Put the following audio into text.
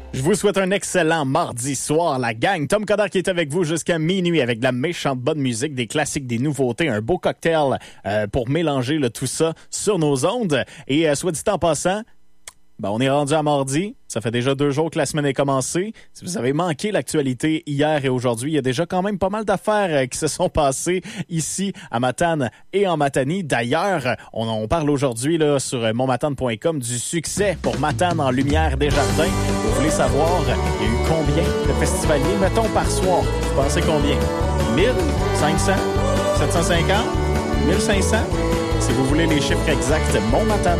Je vous souhaite un excellent mardi soir, la gang. Tom Coderre qui est avec vous jusqu'à minuit avec de la méchante bonne musique, des classiques, des nouveautés, un beau cocktail pour mélanger tout ça sur nos ondes. Et soit dit en passant, on est rendu à mardi. Ça fait déjà 2 jours que la semaine est commencée. Si vous avez manqué l'actualité hier et aujourd'hui, il y a déjà quand même pas mal d'affaires qui se sont passées ici à Matane et en Matanie. D'ailleurs, on parle aujourd'hui là, sur monmatane.com du succès pour Matane en Lumière des Jardins. Vous voulez savoir, il y a eu combien de festivaliers, mettons, par soir? Vous pensez combien? 1000? 500? 750? 1500? Si vous voulez les chiffres exacts, Montmatane.